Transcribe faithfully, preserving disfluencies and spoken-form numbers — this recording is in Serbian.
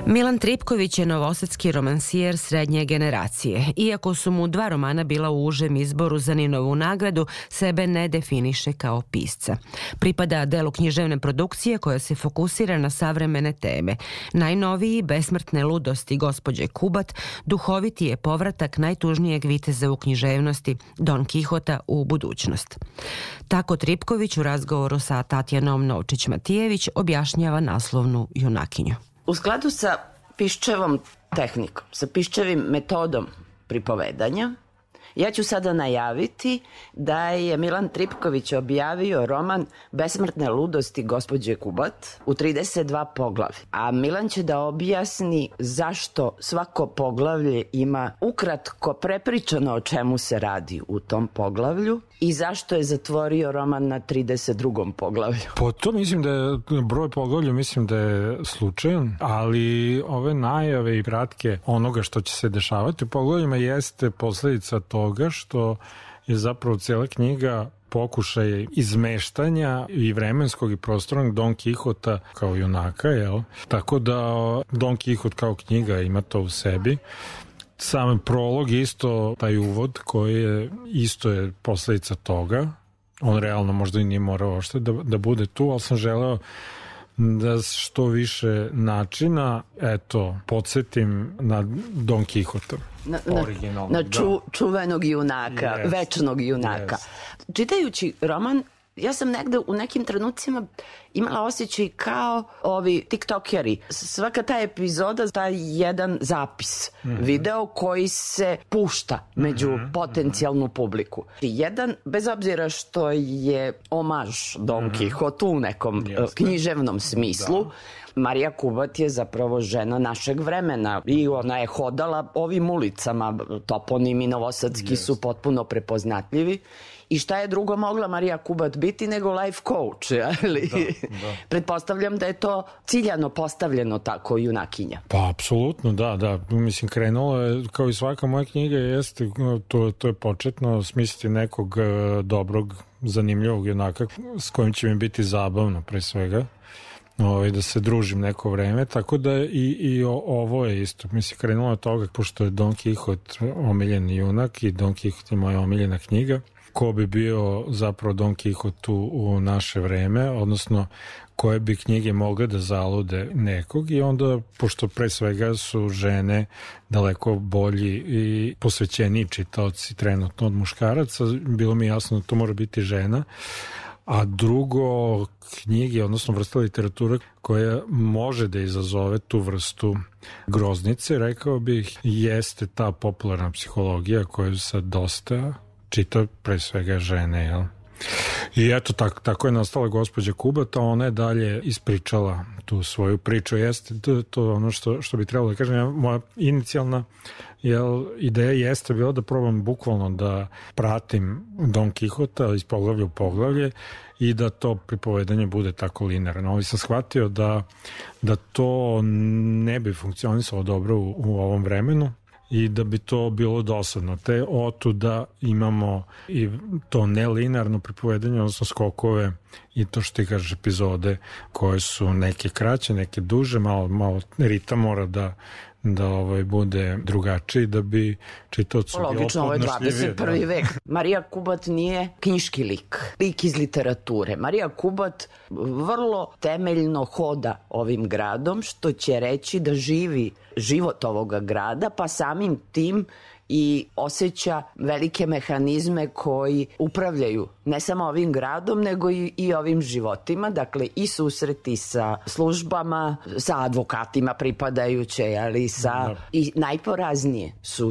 Milan Tripković je novosadski romansijer srednje generacije. Iako su mu dva romana bila u užem izboru za Ninovu nagradu, sebe ne definiše kao pisca. Pripada delu književne produkcije koja se fokusira na savremene teme. Najnoviji, Besmrtne ludosti gospođe Kubat, duhoviti je povratak najtužnijeg viteza u književnosti, Don Kihota u budućnost. Tako Tripković u razgovoru sa Tatjanom Novčić-Matijević objašnjava naslovnu junakinju. U skladu sa Piščevom tehnikom, sa Piščevim metodom pripovedanja, ja ću sada najaviti da je Milan Tripković objavio roman Besmrtne ludosti gospođe Kubat u trideset dva poglavlja. A Milan će da objasni zašto svako poglavlje ima ukratko prepričano o čemu se radi u tom poglavlju i zašto je zatvorio roman na trideset drugom poglavlju. Po to mislim da je broj poglavlja, mislim da je slučajan, ali ove najave i pratke onoga što će se dešavati u poglavljima jeste posledica toga što je zapravo cijela knjiga pokušaj izmeštanja i vremenskog i prostornog Don Kihota kao junaka, jel? Tako da Don Kihot kao knjiga ima to u sebi. Sam prolog isto, taj uvod koji je isto je posledica toga. On realno možda i nije morao ošte da, da bude tu, ali sam želeo da što više načina, eto, podsjetim na Don Kihota. Na, na, na ču, čuvenog junaka, yes. Večnog junaka. Yes. Čitajući roman, ja sam negde u nekim trenucima imala osjećaj kao ovi tiktokeri. Svaka ta epizoda, taj jedan zapis, mm-hmm. video koji se pušta među mm-hmm. potencijalnu publiku. Jedan, bez obzira što je omaž Don mm-hmm. Kihotu u nekom Jeste. književnom smislu, da. Marija Kubat je zapravo žena našeg vremena i ona je hodala ovim ulicama, toponimi novosadski yes. su potpuno prepoznatljivi. I šta je drugo mogla Marija Kubat biti nego life coach, ali da, da. Pretpostavljam da je to ciljano postavljeno tako junakinja. Pa, apsolutno, da, da. Mislim, krenulo je, kao i svaka moja knjiga, jeste, to, to je početno smisliti nekog dobrog, zanimljivog junaka s kojim će mi biti zabavno, pre svega. Ovaj, da se družim neko vreme, tako da i, i ovo je isto. Mislim, krenulo od toga, pošto je Don Kihot omiljeni junak i Don Kihot je moja omiljena knjiga, ko bi bio zapravo Don Kihot u, u naše vreme, odnosno koje bi knjige mogle da zalude nekog i onda, pošto pre svega su žene daleko bolji i posvećeniji čitaoci trenutno od muškaraca, bilo mi jasno da to mora biti žena. A drugo, knjige, odnosno vrsta literature koja može da izazove tu vrstu groznice, rekao bih, jeste ta popularna psihologija koju sad dosta čita pre svega žene, jel? I eto, tako, tako je nastala gospođa Kubat, a ona je dalje ispričala tu svoju priču. Jeste to, to ono što, što bi trebalo da kažem. Ja, moja inicijalna jel, ideja jeste bila da probam bukvalno da pratim Don Kihota iz poglavlja u poglavlje i da to pripovedanje bude tako linearno. Ali sam shvatio da, da to ne bi funkcionisalo dobro u, u ovom vremenu i da bi to bilo dosadno. Te otuda imamo i to nelinearno pripovedanje, odnosno skokove i to što ti kažeš epizode koje su neke kraće, neke duže, malo, malo ritam mora da da ovaj bude drugačiji, da bi čitaocu bilo podnošljivije. Logično, ovo je dvadeset prvi da. vek. Marija Kubat nije knjiški lik, lik iz literature. Marija Kubat vrlo temeljno hoda ovim gradom, što će reći da živi život ovoga grada, pa samim tim i osjeća velike mehanizme koji upravljaju ne samo ovim gradom, nego i, i ovim životima, dakle i susreti sa službama, sa advokatima pripadajuće, ali sa, da. i najporaznije su